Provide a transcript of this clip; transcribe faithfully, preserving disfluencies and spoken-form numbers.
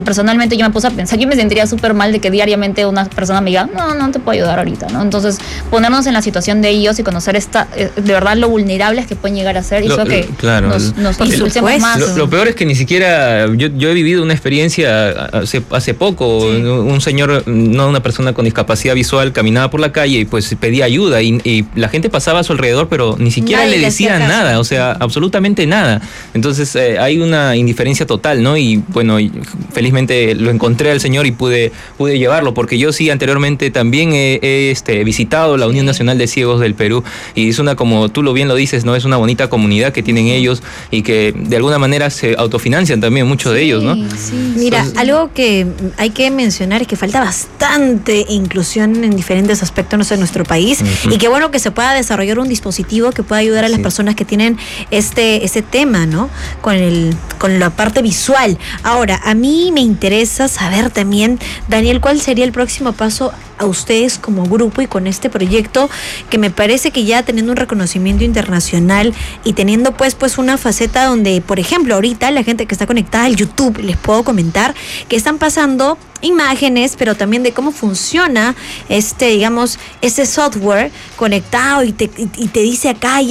Personalmente yo me puse a pensar, yo me sentiría súper mal de que diariamente una persona me diga, no, no te puedo ayudar ahorita, ¿no? Entonces, ponernos en la situación de ellos y conocer esta, de verdad lo vulnerables que pueden llegar a ser, lo, hizo que claro, nos, nos impulsemos más. Lo, lo peor es que ni siquiera, yo, yo he vivido una experiencia hace, hace poco, sí. un señor, no una persona con discapacidad visual, caminaba por la calle y pues pedía ayuda y, y la gente pasaba a su alrededor, pero ni siquiera Nadie le decía nada, o sea, absolutamente nada. Entonces, eh, hay una indiferencia total, ¿no? Y bueno, felizmente lo encontré al señor y pude pude llevarlo, porque yo sí anteriormente también he, he este, visitado la Unión sí. Nacional de Ciegos del Perú, y es una, como tú lo bien lo dices, no es una bonita comunidad que tienen ellos y que de alguna manera se autofinancian también muchos sí, de ellos, ¿no? Sí. Mira, Entonces, algo que hay que mencionar es que falta bastante inclusión en diferentes aspectos de nuestro país uh-huh. y que bueno que se pueda desarrollar un dispositivo que pueda ayudar a las sí. personas que tienen este, este tema, ¿no? Con el, con la parte visual. Ahora, a mí me interesa saber también, Daniel, cuál sería el próximo paso a ustedes como grupo y con este proyecto que me parece que ya teniendo un reconocimiento internacional y teniendo pues pues una faceta donde, por ejemplo, ahorita la gente que está conectada al YouTube, les puedo comentar que están pasando imágenes, pero también de cómo funciona este, digamos, este software conectado y te, y te dice acá